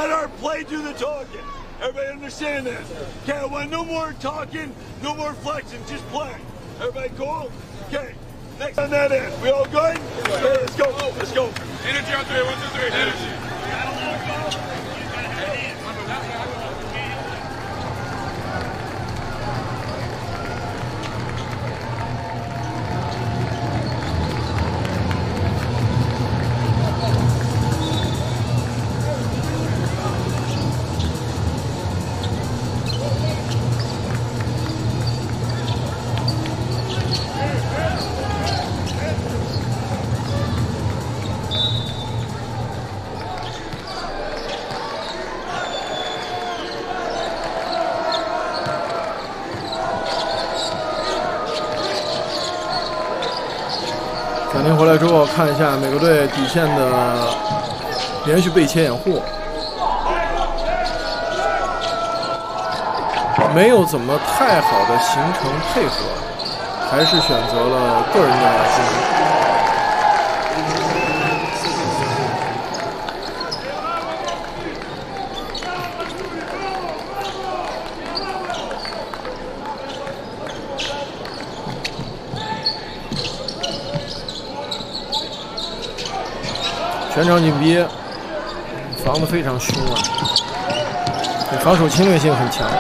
let our play do the talking. Everybody understand that? Okay, I want no more talking, no more flexing, just play. Everybody cool? Okay, next on that end. We all good? Okay, let's go. Let's go. Energy on 3, 1, 2, 3. Energy. 暂停回来之后，看一下每个队底线的连续被切掩护，没有怎么太好的形成配合，还是选择了个人的进攻。全场紧逼，防得非常凶啊！防守侵略性很强。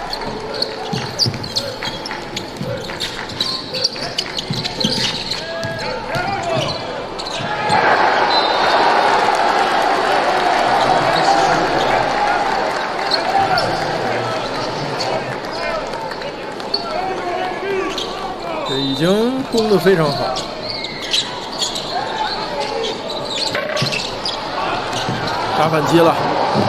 这已经攻得非常好。打反击了，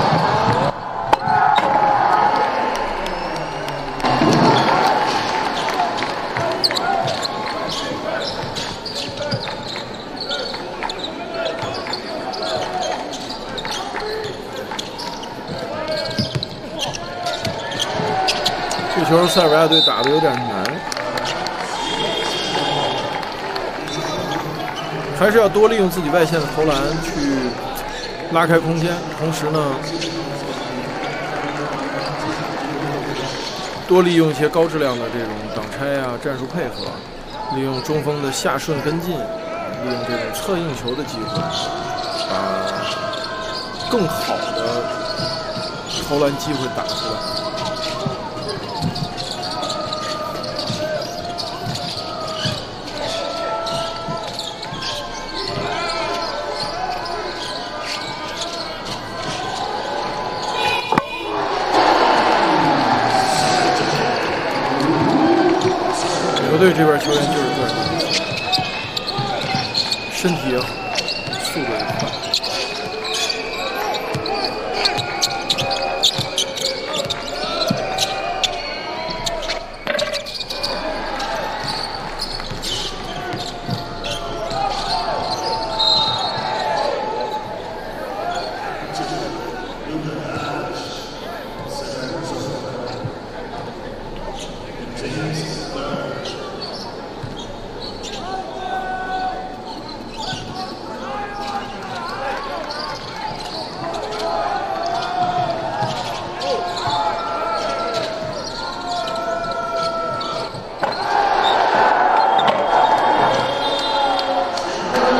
这球塞尔维亚队打得有点难，还是要多利用自己外线的投篮去拉开空间，同时呢，多利用一些高质量的这种挡拆啊、战术配合，利用中锋的下顺跟进，利用这种策应球的机会，把更好的投篮机会打出来。球队这边球员就是个人，身体也好，速度也好。